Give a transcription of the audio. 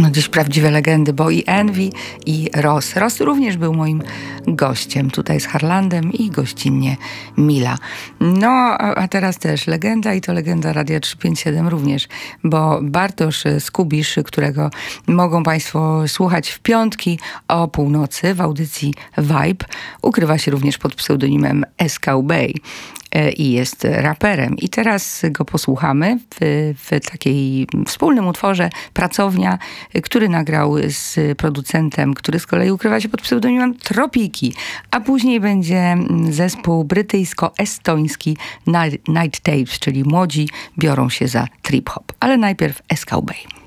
No dziś prawdziwe legendy, bo i Envy, i Ross. Ross również był moim gościem tutaj z Harlandem i gościnnie Mila. No, a teraz też legenda i to legenda Radia 357 również, bo Bartosz Skubisz, którego mogą Państwo słuchać w piątki o północy w audycji Vibe, ukrywa się również pod pseudonimem SKB i jest raperem. I teraz go posłuchamy w takiej wspólnym utworze Pracownia, który nagrał z producentem, który z kolei ukrywa się pod pseudonimem Tropiki. A później będzie zespół brytyjsko-estoński Night Tapes, czyli młodzi biorą się za trip-hop. Ale najpierw SKB.